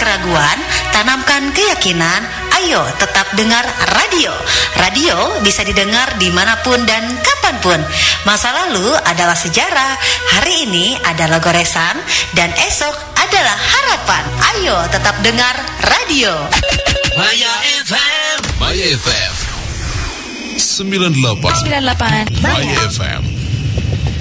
keraguan, tanamkan keyakinan. Ayo tetap dengar radio. Radio bisa didengar dimanapun dan kapanpun. Masa lalu adalah sejarah, hari ini adalah goresan, dan esok adalah harapan. Ayo tetap dengar radio. Maya FM 98 Maya FM